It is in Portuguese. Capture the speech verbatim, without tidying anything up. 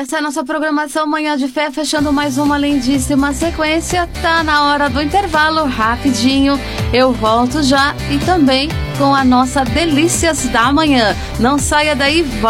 essa é a nossa programação Manhã de Fé, fechando mais uma lindíssima sequência. Tá na hora do intervalo, rapidinho. Eu volto já e também com a nossa Delícias da Manhã. Não saia daí, volta.